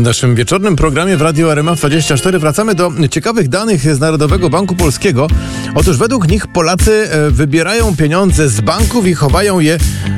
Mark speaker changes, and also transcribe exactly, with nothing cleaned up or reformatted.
Speaker 1: naszym wieczornym programie w Radiu R M F dwadzieścia cztery wracamy do ciekawych danych z Narodowego Banku Polskiego. Otóż według nich Polacy wybierają pieniądze z banków i chowają je